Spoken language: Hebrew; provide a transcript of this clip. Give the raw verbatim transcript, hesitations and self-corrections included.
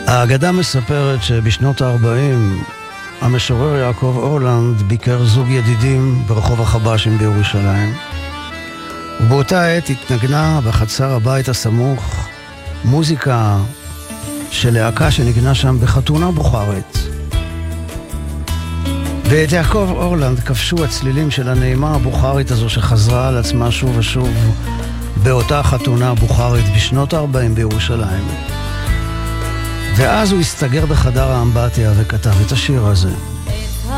האגדה מספרת שבשנות ה-ארבעים המשורר יעקב אורלנד ביקר זוג ידידים ברחוב החבשים בירושלים, ובאותה עת התנגנה בחצר הבית הסמוך מוזיקה של להקה שנגנה שם בחתונה בוכרית. ואת יעקב אורלנד כבשו הצלילים של הנעימה הבוכרית הזו שחזרה על עצמה שוב ושוב באותה חתונה בוכרית בשנות ה-ארבעים בירושלים. ואז הוא הסתגר בחדר האמבטיה וכתב את השיר הזה.